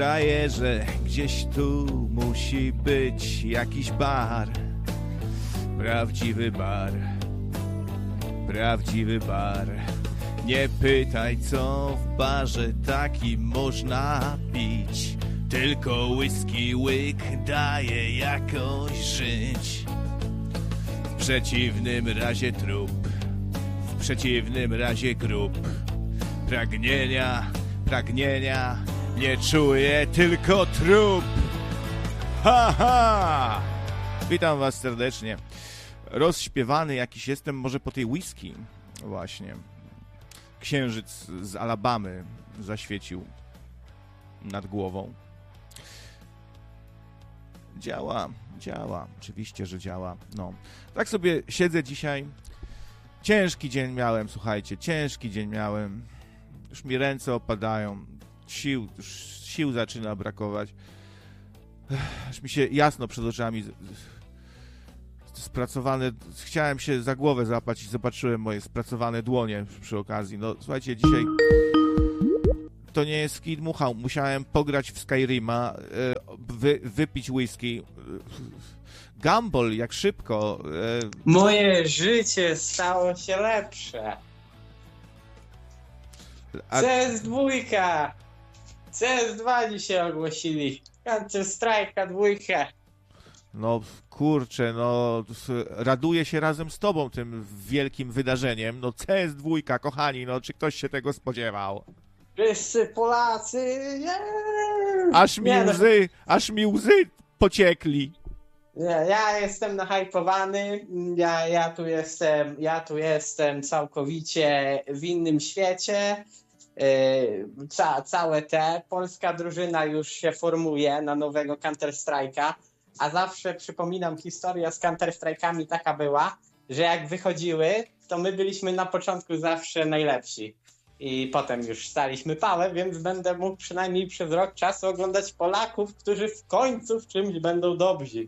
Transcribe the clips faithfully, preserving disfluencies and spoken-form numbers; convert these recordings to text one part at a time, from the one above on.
zdaje, że gdzieś tu musi być jakiś bar. Prawdziwy bar. Prawdziwy bar. Nie pytaj, co w barze takim można pić. Tylko whisky łyk daje jakoś żyć. W przeciwnym razie trup. W przeciwnym razie grób. Pragnienia, pragnienia nie czuję, tylko trup. Ha, ha! Witam was serdecznie. Rozśpiewany jakiś jestem, może po tej whisky właśnie. Księżyc z Alabamy zaświecił nad głową. Działa, działa. Oczywiście, że działa. No. Tak sobie siedzę dzisiaj. Ciężki dzień miałem, słuchajcie. Ciężki dzień miałem. Już mi ręce opadają. Sił, już sił zaczyna brakować. Aż mi się jasno przed oczami spracowane. Chciałem się za głowę złapać i zobaczyłem moje spracowane dłonie przy okazji. No słuchajcie, dzisiaj to nie jest skid muchał. Musiałem pograć w Skyrima, wy, wypić whisky. Gumball, jak szybko. Moje życie stało się lepsze. A... C S dwa. C S dwa dzisiaj ogłosili. Counter Strike'a dwójkę. No kurczę, no raduję się razem z tobą tym wielkim wydarzeniem. No C S dwa, kochani, no czy ktoś się tego spodziewał? Wszyscy Polacy, yeah! Aż mi Nie, łzy, no... aż mi łzy pociekli. Nie, ja jestem nahypowany, ja, ja tu jestem, ja tu jestem całkowicie w innym świecie. Yy, ca, całe te, polska drużyna już się formuje na nowego Counter Strike'a, a zawsze przypominam, historia z Counter Strike'ami taka była, że jak wychodziły, to my byliśmy na początku zawsze najlepsi. I potem już staliśmy pałę, więc będę mógł przynajmniej przez rok czasu oglądać Polaków, którzy w końcu w czymś będą dobrzy.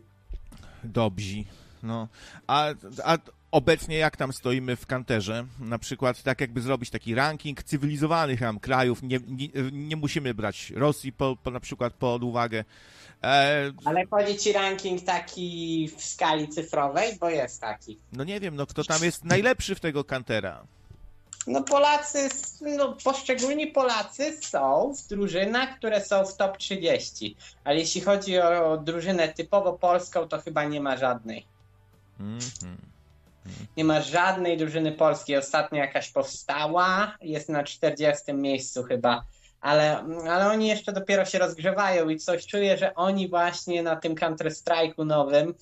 Dobrzy, no. A, a obecnie jak tam stoimy w kanterze? Na przykład tak jakby zrobić taki ranking cywilizowanych tam krajów, nie, nie, nie musimy brać Rosji po, po, na przykład pod uwagę. E... Ale chodzi ci ranking taki w skali cyfrowej, bo jest taki. No nie wiem, no kto tam jest najlepszy w tego kantera? No Polacy, no poszczególni Polacy są w drużynach, które są w top trzydzieści, ale jeśli chodzi o drużynę typowo polską, to chyba nie ma żadnej. Mm-hmm. Nie ma żadnej drużyny polskiej. Ostatnio jakaś powstała, jest na czterdziestym miejscu chyba, ale, ale oni jeszcze dopiero się rozgrzewają i coś czuję, że oni właśnie na tym Counter Strike'u nowym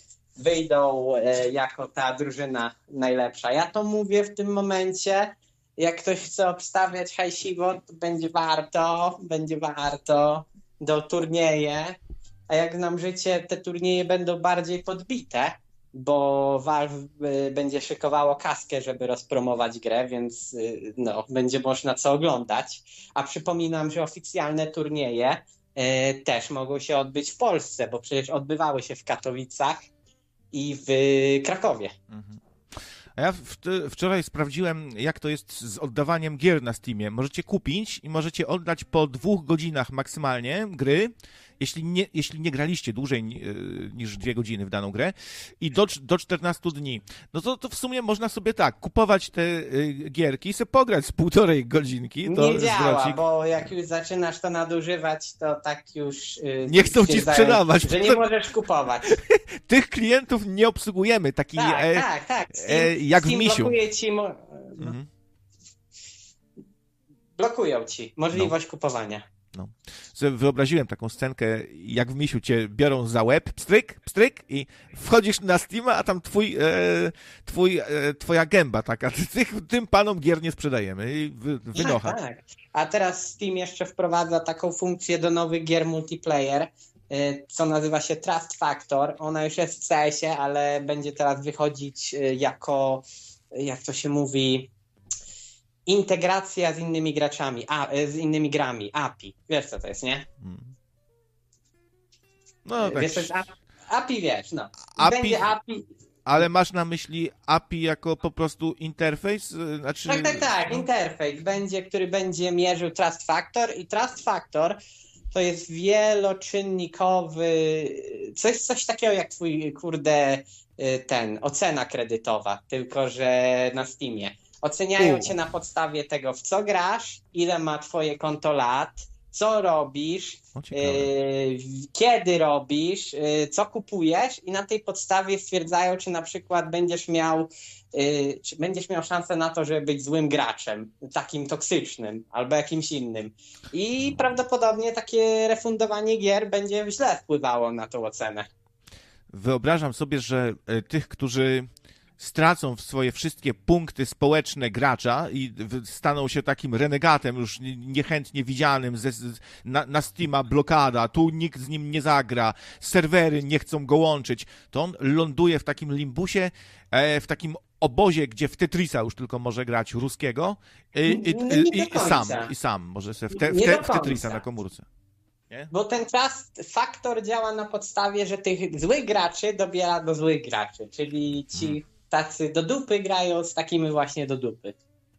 wyjdą e, jako ta drużyna najlepsza. Ja to mówię w tym momencie. Jak ktoś chce obstawiać hajsiwo, to będzie warto, będzie warto, do turnieje, a jak znam życie, te turnieje będą bardziej podbite, bo Valve będzie szykowało kaskę, żeby rozpromować grę, więc no, będzie można co oglądać. A przypominam, że oficjalne turnieje e, też mogą się odbyć w Polsce, bo przecież odbywały się w Katowicach i w Krakowie. Mhm. A ja wczoraj sprawdziłem, jak to jest z oddawaniem gier na Steamie. Możecie kupić i możecie oddać po dwóch godzinach maksymalnie gry, jeśli nie, jeśli nie graliście dłużej niż dwie godziny w daną grę i do, do czternastu dni. No to, to w sumie można sobie tak, kupować te gierki i sobie pograć z półtorej godzinki. To nie działa, zwrocik. Bo jak już zaczynasz to nadużywać, to tak już... Yy, nie chcą ci sprzedawać. Że nie możesz kupować. Tych klientów nie obsługujemy. Taki, tak, e, tak, tak. Steam, e, jak Steam w misiu. Blokuje ci mo- mhm. Blokują ci możliwość no. kupowania. No. Wyobraziłem taką scenkę, jak w misiu cię biorą za łeb, pstryk, pstryk i wchodzisz na Steama, a tam twój, e, twój, e, twoja gęba taka, tych, tym panom gier nie sprzedajemy i wy, wynocha. Tak, tak. A teraz Steam jeszcze wprowadza taką funkcję do nowych gier multiplayer, co nazywa się Trust Factor. Ona już jest w C S ie, ale będzie teraz wychodzić jako, jak to się mówi, integracja z innymi graczami, a, z innymi grami, A P I. Wiesz, co to jest, nie? Hmm. No tak. Wiesz, A P I, wiesz, no. A P I, będzie A P I. Ale masz na myśli A P I jako po prostu interfejs? Znaczy... Tak, tak, tak, no. Interfejs będzie, który będzie mierzył Trust Factor i Trust Factor to jest wieloczynnikowy, coś, coś takiego jak twój, kurde, ten, ocena kredytowa, tylko że na Steamie. Oceniają U. cię na podstawie tego, w co grasz, ile ma twoje konto lat, co robisz, O, ciekawe. yy, kiedy robisz, yy, co kupujesz i na tej podstawie stwierdzają, czy na przykład będziesz miał yy, czy będziesz miał szansę na to, żeby być złym graczem, takim toksycznym albo jakimś innym. I prawdopodobnie takie refundowanie gier będzie źle wpływało na tą ocenę. Wyobrażam sobie, że e, tych, którzy stracą swoje wszystkie punkty społeczne gracza i w- staną się takim renegatem już nie- niechętnie widzianym, ze, z, na, na Steama blokada, tu nikt z nim nie zagra, serwery nie chcą go łączyć, to on ląduje w takim limbusie, e, w takim obozie, gdzie w Tetrisa już tylko może grać ruskiego i, i, No nie i, do i, i sam, końca. i sam może sobie w, te, w, Nie te, do w Tetrisa końca. na komórce. Bo ten Trust Factor działa na podstawie, że tych złych graczy dobiera do złych graczy, czyli ci tacy do dupy grają z takimi właśnie do dupy.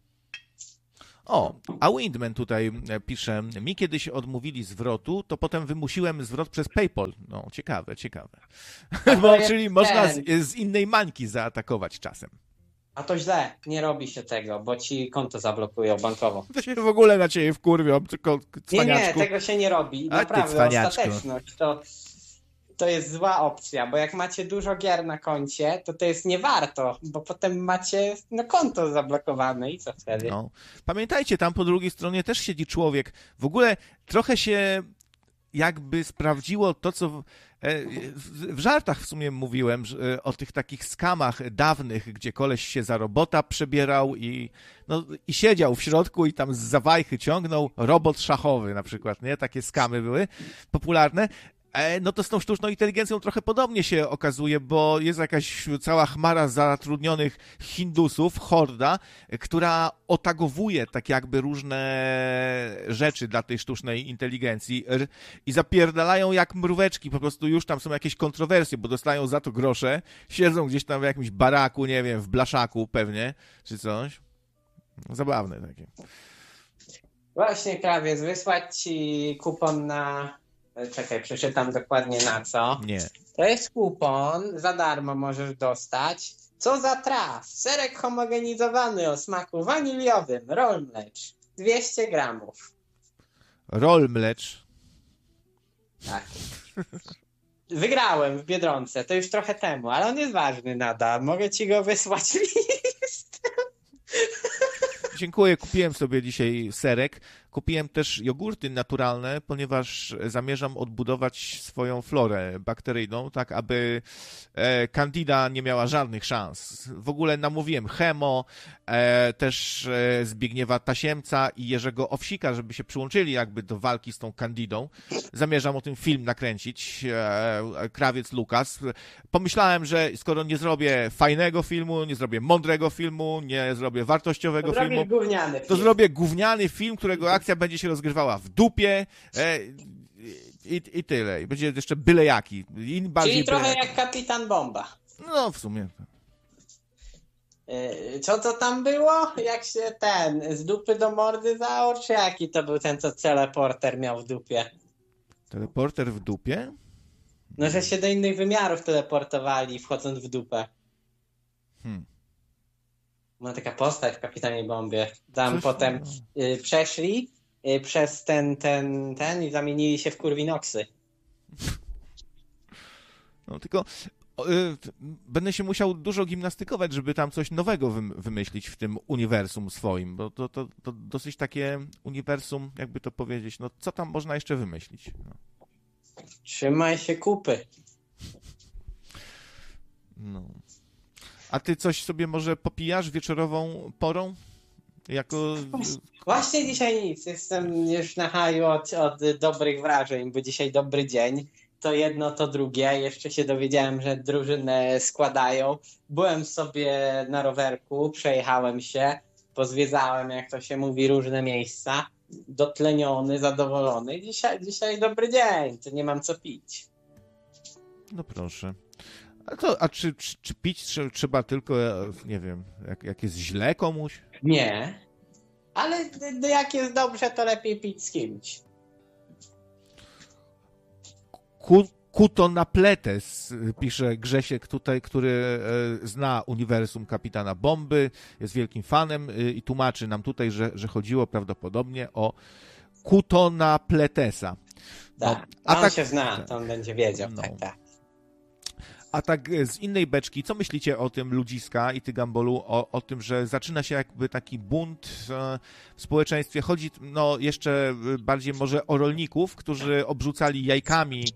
O, a Windman tutaj e, pisze, mi kiedyś odmówili zwrotu, to potem wymusiłem zwrot przez PayPal. No, ciekawe, ciekawe. Bo, jest czyli można z, ten. z innej mańki zaatakować czasem. A to źle, nie robi się tego, bo ci konto zablokują bankowo. To się w ogóle na ciebie wkurwią, tylko Nie, nie, cwaniaczku. tego się nie robi. A ty Naprawdę, cwaniaczku. ostateczność to, to jest zła opcja, bo jak macie dużo gier na koncie, to to jest nie warto, bo potem macie no, konto zablokowane i co wtedy? No. Pamiętajcie, tam po drugiej stronie też siedzi człowiek. W ogóle trochę się jakby sprawdziło to, co w, e, w, w żartach w sumie mówiłem, że, e, o tych takich skamach dawnych, gdzie koleś się za robota przebierał i, no, i siedział w środku i tam z zawajchy ciągnął, robot szachowy na przykład, nie? Takie skamy były popularne. E, No to z tą sztuczną inteligencją trochę podobnie się okazuje, bo jest jakaś cała chmara zatrudnionych Hindusów, horda, e, która otagowuje tak jakby różne rzeczy dla tej sztucznej inteligencji r- i zapierdalają jak mróweczki, po prostu już tam są jakieś kontrowersje, bo dostają za to grosze, siedzą gdzieś tam w jakimś baraku, nie wiem, w blaszaku pewnie, czy coś. Zabawne takie. Właśnie, krawiec, wysłać ci kupon na... Czekaj, przeczytam dokładnie na co. Nie. To jest kupon, za darmo możesz dostać. Co za traf? Serek homogenizowany o smaku waniliowym, roll mlecz, dwieście gramów. Roll mlecz. Tak. Wygrałem w Biedronce, to już trochę temu, ale on jest ważny nadal. Mogę ci go wysłać list. Dziękuję, kupiłem sobie dzisiaj serek. Kupiłem też jogurty naturalne, ponieważ zamierzam odbudować swoją florę bakteryjną, tak aby e, Candida nie miała żadnych szans. W ogóle namówiłem Chemo, e, też e, Zbigniewa Tasiemca i Jerzego Owsika, żeby się przyłączyli jakby do walki z tą Candidą. Zamierzam o tym film nakręcić, e, Krawiec Lukas. Pomyślałem, że skoro nie zrobię fajnego filmu, nie zrobię mądrego filmu, nie zrobię wartościowego To filmu, zrobisz gówniany to film. zrobię gówniany film, którego akcja będzie się rozgrywała w dupie e, i, i tyle. I będzie jeszcze byle jaki. I bardziej Czyli byle trochę jaki. jak Kapitan Bomba. No, w sumie. Yy, Co to tam było? Jak się ten, z dupy do mordy zaorł, czy jaki to był ten, co teleporter miał w dupie? Teleporter w dupie? No, że się do innych wymiarów teleportowali, wchodząc w dupę. Hmm. Ma taka postać w Kapitanie Bombie. Tam Coś- potem y, przeszli y, przez ten, ten, ten i zamienili się w kurwinoksy. No, tylko o, y, będę się musiał dużo gimnastykować, żeby tam coś nowego wym- wymyślić w tym uniwersum swoim, bo to, to, to dosyć takie uniwersum, jakby to powiedzieć, no co tam można jeszcze wymyślić? No. Trzymaj się kupy. No. A ty coś sobie może popijasz wieczorową porą? Jako... Właśnie dzisiaj nic. Jestem już na haju od, od dobrych wrażeń, bo dzisiaj dobry dzień. To jedno, to drugie. Jeszcze się dowiedziałem, że drużynę składają. Byłem sobie na rowerku, przejechałem się, pozwiedzałem, jak to się mówi, różne miejsca. Dotleniony, zadowolony. Dzisiaj, dzisiaj dobry dzień, to nie mam co pić. No proszę. A, to, a czy, czy, czy pić trze- trzeba tylko, e, nie wiem, jak, jak jest źle komuś? Nie. Ale d- d- jak jest dobrze, to lepiej pić z kimś. ku, Kutonapletes, pisze Grzesiek tutaj, który zna uniwersum Kapitana Bomby, jest wielkim fanem i tłumaczy nam tutaj, że, że chodziło prawdopodobnie o Kutonapletesa. No, tak, a on tak, się zna, to on będzie wiedział. No. Tak, tak. A tak z innej beczki, co myślicie o tym Ludziska i ty, Gambolu, o, o tym, że zaczyna się jakby taki bunt w społeczeństwie? Chodzi no jeszcze bardziej może o rolników, którzy obrzucali jajkami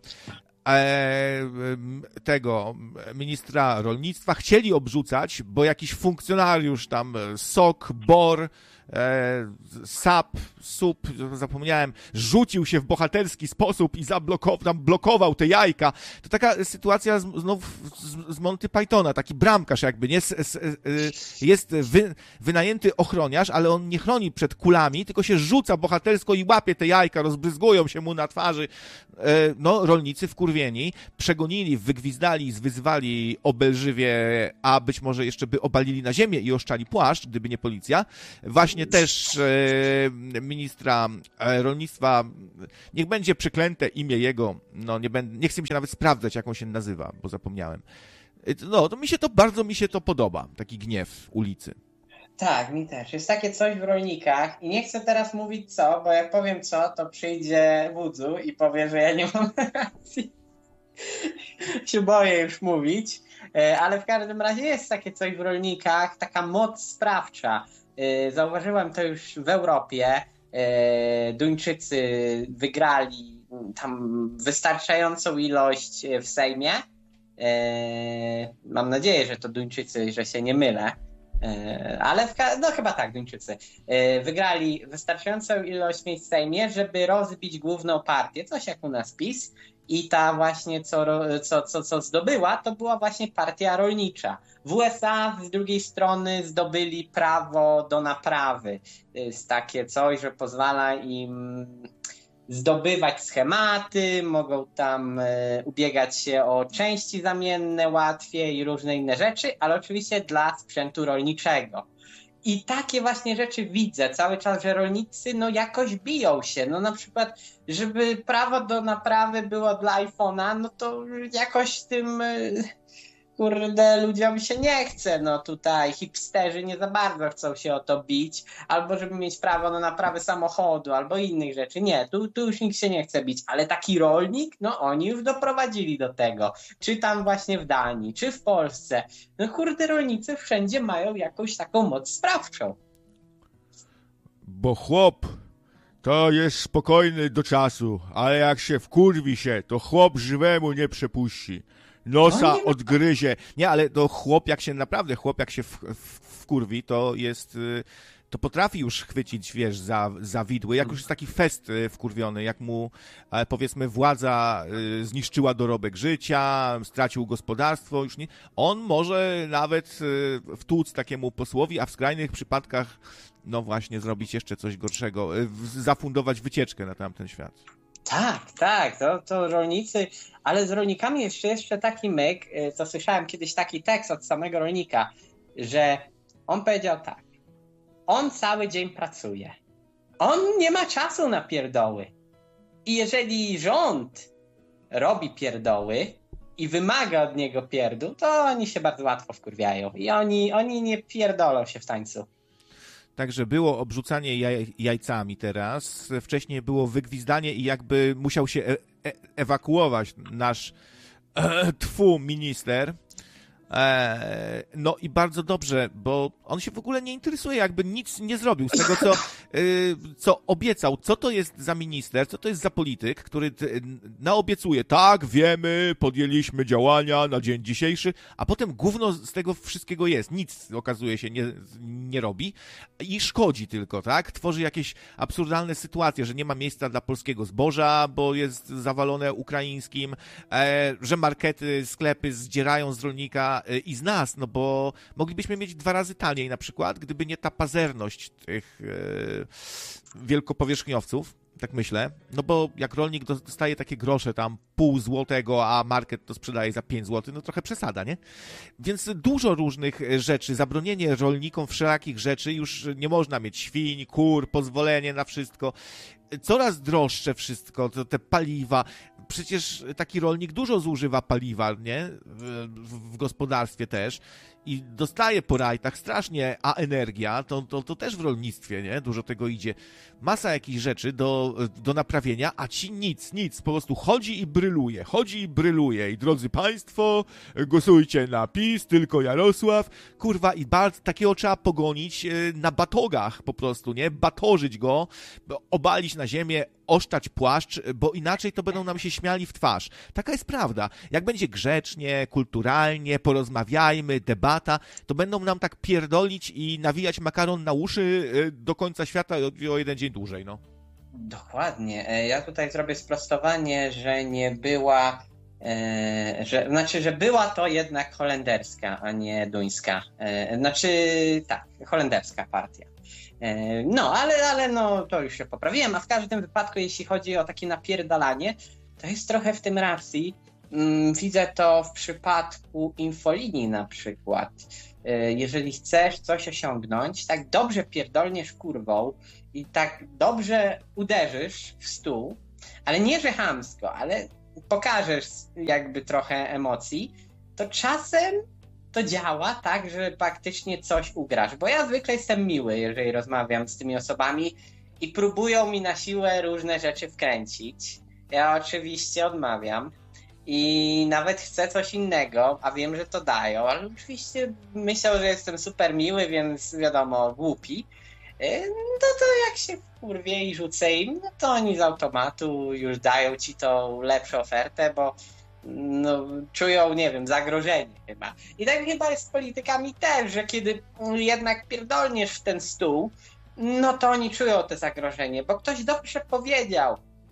tego ministra rolnictwa, chcieli obrzucać, bo jakiś funkcjonariusz tam, Sok, Bor, Sap, Sup, zapomniałem, rzucił się w bohaterski sposób i zablokował, tam blokował te jajka. To taka sytuacja znów z, z Monty Pythona, taki bramkarz jakby, nie? Jest wy, wynajęty ochroniarz, ale on nie chroni przed kulami, tylko się rzuca bohatersko i łapie te jajka, rozbryzgują się mu na twarzy. No, rolnicy wkurwieni, przegonili, wygwizdali, zwyzywali obelżywie, a być może jeszcze by obalili na ziemię i oszczali płaszcz, gdyby nie policja. Właśnie też e, ministra e, rolnictwa, niech będzie przeklęte imię jego, no nie będę, nie chcę mi się nawet sprawdzać, jak on się nazywa, bo zapomniałem. No, to mi się to, bardzo mi się to podoba, taki gniew ulicy. Tak, mi też. Jest takie coś w rolnikach i nie chcę teraz mówić co, bo jak powiem co, to przyjdzie wódzu i powie, że ja nie mam racji. się boję już mówić, ale w każdym razie jest takie coś w rolnikach, taka moc sprawcza. Zauważyłem to już w Europie. Duńczycy wygrali tam wystarczającą ilość w Sejmie. Mam nadzieję, że to Duńczycy, że się nie mylę. Ale w, no chyba tak, Duńczycy. Wygrali wystarczającą ilość miejsc w Sejmie, żeby rozbić główną partię, coś jak u nas PiS. I ta właśnie, co, co, co, co zdobyła, to była właśnie partia rolnicza. W U S A z drugiej strony zdobyli prawo do naprawy. Jest takie coś, że pozwala im zdobywać schematy, mogą tam ubiegać się o części zamienne łatwiej i różne inne rzeczy, ale oczywiście dla sprzętu rolniczego. I takie właśnie rzeczy widzę cały czas, że rolnicy no jakoś biją się. No na przykład, żeby prawo do naprawy było dla iPhone'a, no to jakoś tym kurde ludziom się nie chce. No tutaj hipsterzy nie za bardzo chcą się o to bić. Albo żeby mieć prawo do naprawy samochodu, albo innych rzeczy. Nie, tu, tu już nikt się nie chce bić. Ale taki rolnik, no oni już doprowadzili do tego. Czy tam właśnie w Danii, czy w Polsce. No kurde, rolnicy wszędzie mają jakąś taką moc sprawczą. Bo chłop to jest spokojny do czasu, ale jak się wkurwi się, to chłop żywemu nie przepuści. Nosa no, odgryzie. Nie, ale to chłop, jak się naprawdę, chłop jak się w, w, wkurwi, to jest, to potrafi już chwycić, wiesz, za, za widły. Jak już jest taki fest wkurwiony, jak mu, powiedzmy, władza zniszczyła dorobek życia, stracił gospodarstwo, już nie, on może nawet wtłuc takiemu posłowi, a w skrajnych przypadkach, no właśnie, zrobić jeszcze coś gorszego, zafundować wycieczkę na tamten świat. Tak, tak, to, to rolnicy, ale z rolnikami jeszcze jeszcze taki myk, co słyszałem kiedyś taki tekst od samego rolnika, że on powiedział tak, on cały dzień pracuje, on nie ma czasu na pierdoły i jeżeli rząd robi pierdoły i wymaga od niego pierdół, to oni się bardzo łatwo wkurwiają i oni, oni nie pierdolą się w tańcu. Także było obrzucanie jaj, jajcami teraz, wcześniej było wygwizdanie i jakby musiał się e- e- ewakuować nasz e- tfu minister. E- no i bardzo dobrze, bo on się w ogóle nie interesuje, jakby nic nie zrobił z tego, co, y- co obiecał. Co to jest za minister, co to jest za polityk, który t- naobiecuje, tak, wiemy, podjęliśmy działania na dzień dzisiejszy, a potem gówno z tego wszystkiego jest. Nic, okazuje się, nie, nie robi i szkodzi tylko, tak? Tworzy jakieś absurdalne sytuacje, że nie ma miejsca dla polskiego zboża, bo jest zawalone ukraińskim, e- że markety, sklepy zdzierają z rolnika i z nas, no bo moglibyśmy mieć dwa razy taniej na przykład, gdyby nie ta pazerność tych e, wielkopowierzchniowców, tak myślę, no bo jak rolnik dostaje takie grosze tam pół złotego, a market to sprzedaje za pięć złotych, no trochę przesada, nie? Więc dużo różnych rzeczy, zabronienie rolnikom wszelakich rzeczy, już nie można mieć świń, kur, pozwolenie na wszystko, coraz droższe wszystko, to te paliwa. przecież taki rolnik dużo zużywa paliwa, nie? W, w, w gospodarstwie też i dostaje po rajtach strasznie, a energia, to, to, to też w rolnictwie, nie? Dużo tego idzie. Masa jakichś rzeczy do, do naprawienia, a ci nic, nic, po prostu chodzi i bryluje, chodzi i bryluje i drodzy państwo, głosujcie na PiS, tylko Jarosław, kurwa i bardzo takiego trzeba pogonić na batogach po prostu, nie? Batorzyć go, obalić na ziemię, oszczać płaszcz, bo inaczej to będą nam się śmiali w twarz. Taka jest prawda. Jak będzie grzecznie, kulturalnie, porozmawiajmy, debata, to będą nam tak pierdolić i nawijać makaron na uszy do końca świata o jeden dzień dłużej, no. Dokładnie. Ja tutaj zrobię sprostowanie, że nie była, e, że, znaczy, że była to jednak holenderska, a nie duńska. E, znaczy, tak, holenderska partia. No, ale, ale no, to już się poprawiłem, a w każdym wypadku, jeśli chodzi o takie napierdalanie, to jest trochę w tym racji. Widzę to w przypadku infolinii na przykład. Jeżeli chcesz coś osiągnąć, tak dobrze pierdolniesz kurwą i tak dobrze uderzysz w stół, ale nie, że chamsko, ale pokażesz jakby trochę emocji, to czasem to działa tak, że faktycznie coś ugrasz. Bo ja zwykle jestem miły, jeżeli rozmawiam z tymi osobami i próbują mi na siłę różne rzeczy wkręcić. Ja oczywiście odmawiam i nawet chcę coś innego, a wiem, że to dają, ale oczywiście myślą, że jestem super miły, więc wiadomo, głupi. No to jak się wkurwię i rzucę im, no to oni z automatu już dają ci tą lepszą ofertę, bo no, czują, nie wiem, zagrożenie chyba. I tak chyba jest z politykami też, że kiedy jednak pierdolniesz w ten stół, no to oni czują to zagrożenie, bo ktoś dobrze powiedział,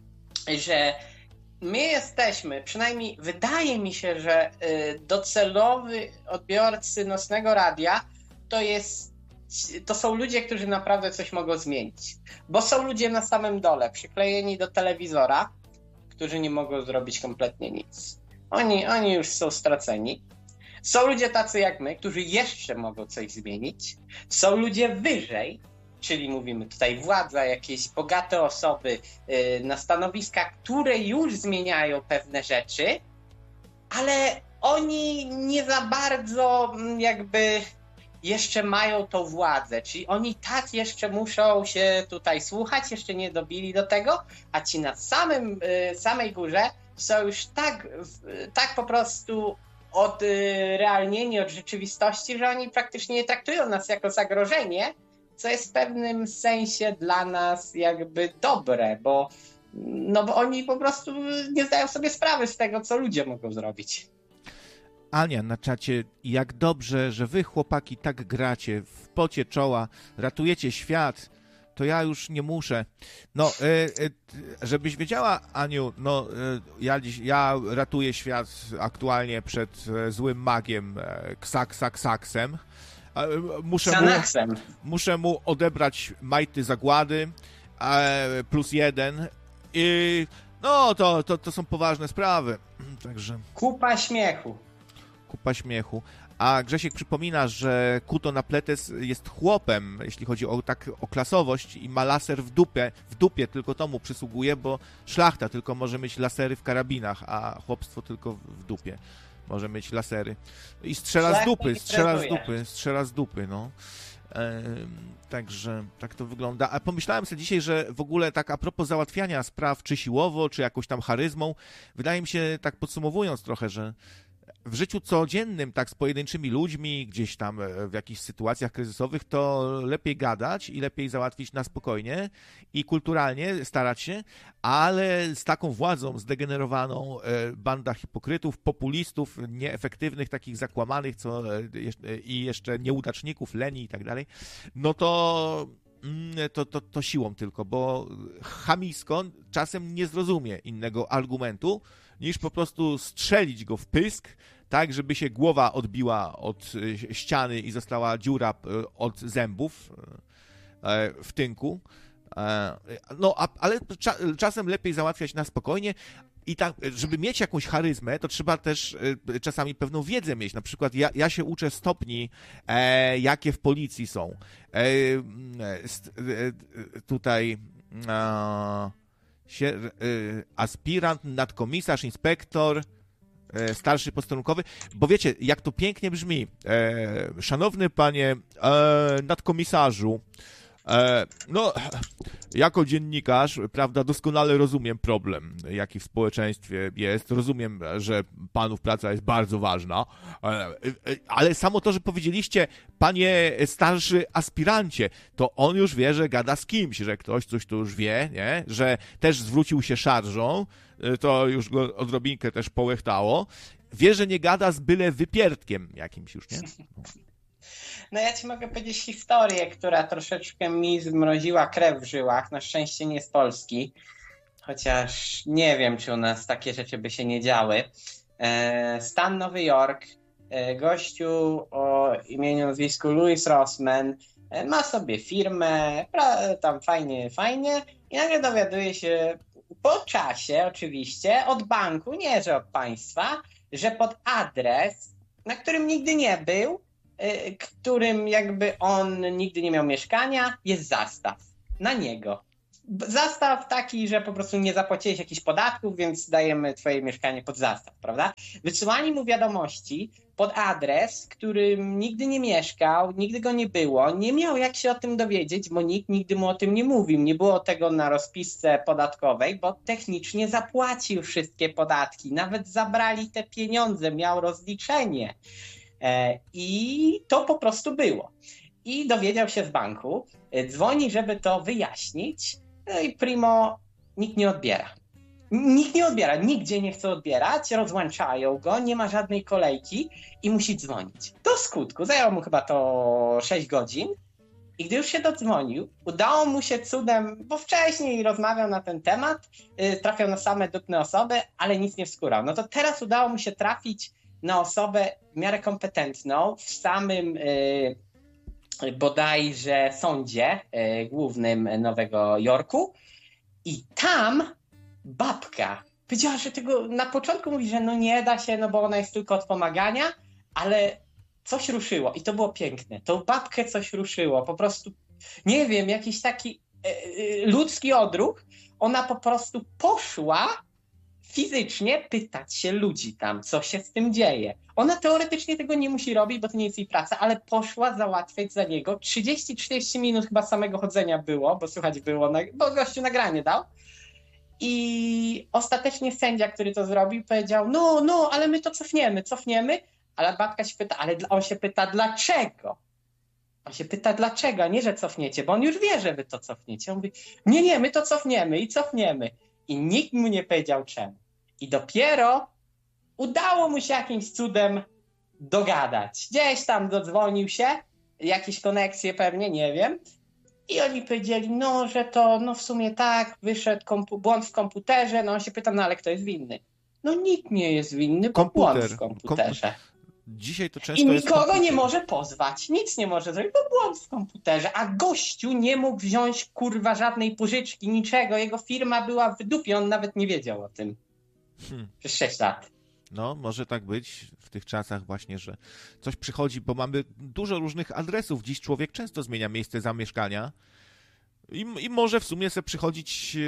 że my jesteśmy, przynajmniej wydaje mi się, że docelowy odbiorcy nocnego radia to jest, to są ludzie, którzy naprawdę coś mogą zmienić. Bo są ludzie na samym dole, przyklejeni do telewizora, którzy nie mogą zrobić kompletnie nic. Oni, oni już są straceni. Są ludzie tacy jak my, którzy jeszcze mogą coś zmienić. Są ludzie wyżej, czyli mówimy tutaj władza, jakieś bogate osoby yy, na stanowiskach, które już zmieniają pewne rzeczy, ale oni nie za bardzo jakby jeszcze mają tą władzę, czyli oni tak jeszcze muszą się tutaj słuchać, jeszcze nie dobili do tego, a ci na samym, samej górze są już tak, tak po prostu odrealnieni od rzeczywistości, że oni praktycznie nie traktują nas jako zagrożenie, co jest w pewnym sensie dla nas jakby dobre, bo, no bo oni po prostu nie zdają sobie sprawy z tego, co ludzie mogą zrobić. Ania na czacie, jak dobrze, że wy chłopaki tak gracie, w pocie czoła, ratujecie świat, to ja już nie muszę. No, e, e, żebyś wiedziała, Aniu, no, e, ja, dziś, ja ratuję świat aktualnie przed e, złym magiem e, Ksaksaksem. E, muszę, mu, muszę mu odebrać majty zagłady e, plus jeden i no, to, to, to są poważne sprawy. Także... Kupa śmiechu. Kupa śmiechu. A Grzesiek przypomina, że Kuto na Pletes jest chłopem, jeśli chodzi o tak o klasowość i ma laser w dupie, w dupie tylko to mu przysługuje, bo szlachta tylko może mieć lasery w karabinach, a chłopstwo tylko w dupie może mieć lasery. I strzela szlachta z dupy, strzela z dupy, strzela z dupy, no. Także tak to wygląda. A pomyślałem sobie dzisiaj, że w ogóle tak a propos załatwiania spraw, czy siłowo, czy jakąś tam charyzmą, wydaje mi się, tak podsumowując trochę, że w życiu codziennym, tak z pojedynczymi ludźmi, gdzieś tam w jakichś sytuacjach kryzysowych, to lepiej gadać i lepiej załatwić na spokojnie i kulturalnie starać się, ale z taką władzą zdegenerowaną, banda hipokrytów, populistów, nieefektywnych, takich zakłamanych, co i jeszcze nieudaczników, leni i tak dalej, no to To, to, to siłą tylko, bo chamisko czasem nie zrozumie innego argumentu, niż po prostu strzelić go w pysk, tak, żeby się głowa odbiła od ściany i została dziura od zębów w tynku. No, ale czasem lepiej załatwiać na spokojnie. I tak, żeby mieć jakąś charyzmę, to trzeba też e, czasami pewną wiedzę mieć. Na przykład ja, ja się uczę stopni, e, jakie w policji są. E, st, e, tutaj e, się, y, aspirant, nadkomisarz, inspektor, y, starszy posterunkowy, bo wiecie, jak to pięknie brzmi. E, szanowny panie e, nadkomisarzu, e, no, jako dziennikarz, prawda, doskonale rozumiem problem, jaki w społeczeństwie jest. Rozumiem, że panów praca jest bardzo ważna, ale samo to, że powiedzieliście, panie starszy aspirancie, to on już wie, że gada z kimś, że ktoś coś tu już wie, nie? Że też zwrócił się szarżą, to już go odrobinkę też połechtało. Wie, że nie gada z byle wypierdkiem jakimś już, nie? No ja ci mogę powiedzieć historię, która troszeczkę mi zmroziła krew w żyłach. Na szczęście nie z Polski, chociaż nie wiem, czy u nas takie rzeczy by się nie działy. Stan Nowy Jork, gościu o imieniu, nazwisku Louis Rossman, ma sobie firmę, tam fajnie, fajnie i nagle dowiaduje się po czasie oczywiście od banku, nie że od państwa, że pod adres, na którym nigdy nie był, którym jakby on nigdy nie miał mieszkania, jest zastaw na niego. Zastaw taki, że po prostu nie zapłaciłeś jakichś podatków, więc dajemy twoje mieszkanie pod zastaw, prawda? Wysyłani mu wiadomości pod adres, którym nigdy nie mieszkał, nigdy go nie było, nie miał jak się o tym dowiedzieć, bo nikt nigdy mu o tym nie mówił. Nie było tego na rozpisce podatkowej, bo technicznie zapłacił wszystkie podatki. Nawet zabrali te pieniądze, miał rozliczenie. I to po prostu było. I dowiedział się z banku, dzwoni, żeby to wyjaśnić, no i primo nikt nie odbiera. Nikt nie odbiera, nigdzie nie chce odbierać, rozłączają go, nie ma żadnej kolejki i musi dzwonić. Do skutku, zajęło mu chyba to sześć godzin i gdy już się dodzwonił, udało mu się cudem, bo wcześniej rozmawiał na ten temat, trafiał na same dupne osoby, ale nic nie wskórał. No to teraz udało mu się trafić na osobę w miarę kompetentną w samym y, bodajże sądzie y, głównym Nowego Jorku i tam babka powiedziała, że tego na początku mówi, że no nie da się, no bo ona jest tylko od pomagania, ale coś ruszyło i to było piękne. Tą babkę coś ruszyło, po prostu nie wiem, jakiś taki y, y, ludzki odruch. Ona po prostu poszła fizycznie pytać się ludzi tam, co się z tym dzieje. Ona teoretycznie tego nie musi robić, bo to nie jest jej praca, ale poszła załatwiać za niego. trzydzieści czterdzieści minut chyba samego chodzenia było, bo słychać było, bo gościu nagranie dał. I ostatecznie sędzia, który to zrobił, powiedział, no, no, ale my to cofniemy, cofniemy. Ale babka się pyta, ale on się pyta, dlaczego? On się pyta, dlaczego, a nie, że cofniecie, bo on już wie, że wy to cofniecie. On mówi, nie, nie, my to cofniemy i cofniemy. I nikt mu nie powiedział czemu. I dopiero udało mu się jakimś cudem dogadać. Gdzieś tam dodzwonił się, jakieś koneksje pewnie, nie wiem. I oni powiedzieli, no, że to, no w sumie tak, wyszedł kompu- błąd w komputerze. No on się pyta, no ale kto jest winny? No nikt nie jest winny, bo Komputer. błąd w komputerze. Kompu- Dzisiaj to często I jest nikogo komputer. nie może pozwać, nic nie może zrobić, bo błąd w komputerze, a gościu nie mógł wziąć kurwa żadnej pożyczki, niczego, jego firma była w dupie, on nawet nie wiedział o tym. Hmm. Przez sześć lat. No, może tak być w tych czasach właśnie, że coś przychodzi, bo mamy dużo różnych adresów. Dziś człowiek często zmienia miejsce zamieszkania i, i może w sumie sobie przychodzić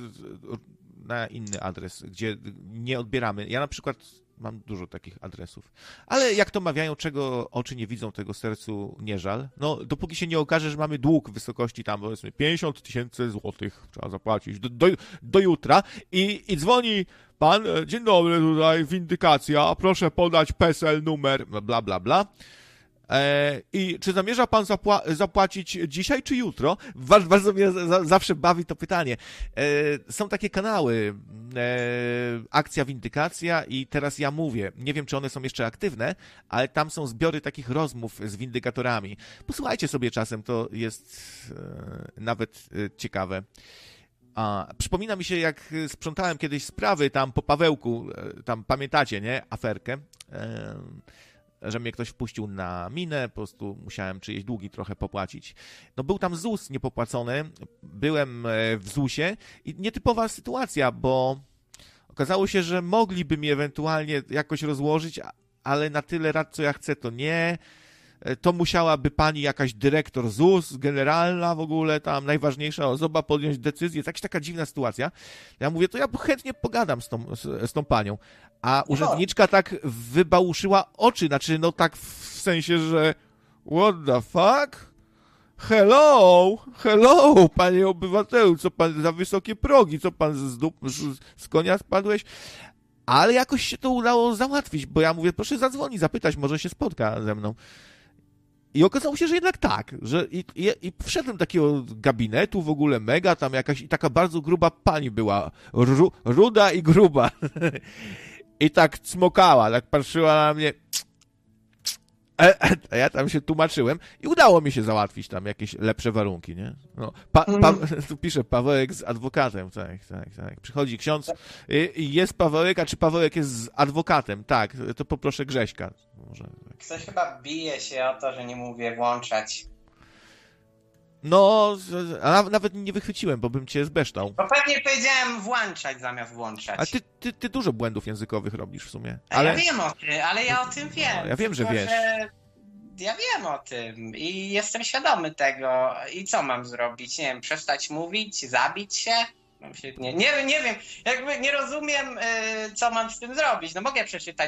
na inny adres, gdzie nie odbieramy. Ja na przykład mam dużo takich adresów. Ale jak to mawiają, czego oczy nie widzą, tego sercu nie żal. No, dopóki się nie okaże, że mamy dług w wysokości tam, powiedzmy, pięćdziesiąt tysięcy złotych trzeba zapłacić do, do, do jutra i, i dzwoni pan, dzień dobry, tutaj windykacja, proszę podać P E S E L, numer, bla, bla, bla. E, I czy zamierza pan zapła- zapłacić dzisiaj czy jutro? Bardzo, bardzo mnie za- zawsze bawi to pytanie. E, są takie kanały, e, Akcja Windykacja i Teraz ja mówię. Nie wiem, czy one są jeszcze aktywne, ale tam są zbiory takich rozmów z windykatorami. Posłuchajcie sobie czasem, to jest e, nawet e, ciekawe. A, przypomina mi się, jak sprzątałem kiedyś sprawy tam po Pawełku, e, tam pamiętacie, nie? Aferkę. E, że mnie ktoś wpuścił na minę, po prostu musiałem czyjeś długi trochę popłacić. No był tam ZUS niepopłacony, byłem w zusie i nietypowa sytuacja, bo okazało się, że mogliby mi ewentualnie jakoś rozłożyć, ale na tyle lat, co ja chcę, to nie. to musiałaby pani jakaś dyrektor Z U S, generalna w ogóle, tam najważniejsza osoba podjąć decyzję. Jest jakaś taka dziwna sytuacja. Ja mówię, to ja chętnie pogadam z tą, z, z tą panią. A urzędniczka tak wybałuszyła oczy, znaczy no tak w sensie, że what the fuck? Hello, hello, panie obywatelu, co pan za wysokie progi, co pan z, dup, z, z konia spadłeś? Ale jakoś się to udało załatwić, bo ja mówię, proszę zadzwonić, zapytać, może się spotka ze mną. I okazało się, że jednak tak, że i, i, i wszedłem do takiego gabinetu w ogóle mega, tam jakaś i taka bardzo gruba pani była, ru, ruda i gruba. I tak cmokała, tak patrzyła na mnie. A ja tam się tłumaczyłem i udało mi się załatwić tam jakieś lepsze warunki, nie? No, pa, pa, tu pisze Pawełek z adwokatem, tak, tak, tak. Przychodzi ksiądz i jest Pawełek, a czy Pawełek jest z adwokatem? Tak, to poproszę Grześka. Może. Ktoś chyba bije się o to, że nie mówię włączać. No, a nawet nie wychwyciłem, bo bym cię zbeształ. Bo pewnie powiedziałem włączać zamiast włączać. A ty, ty, ty dużo błędów językowych robisz w sumie. Ale... Ja wiem o tym, ale ja o tym wiem. No, ja wiem, że tylko, wiesz. Że... Ja wiem o tym i jestem świadomy tego. I co mam zrobić? Nie wiem, przestać mówić, zabić się? Mam się... Nie, nie, nie wiem, jakby nie rozumiem, co mam z tym zrobić. No mogę przeczytać